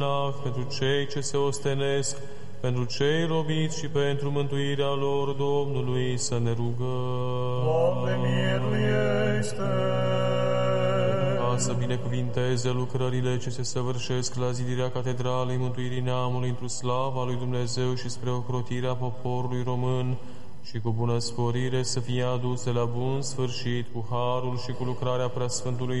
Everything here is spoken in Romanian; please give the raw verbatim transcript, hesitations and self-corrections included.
pentru cei ce se ostenesc, pentru cei robiți și pentru mântuirea lor Domnului să ne rugăm. Doamne, miluiește! Ca să binecuvinteze lucrările ce se săvârșesc la zidirea Catedralei Mântuirii Neamului într-o slava lui Dumnezeu și spre ocrotirea poporului român, și cu bună sporire să fie aduse la bun sfârșit cu harul și cu lucrarea Preasfântului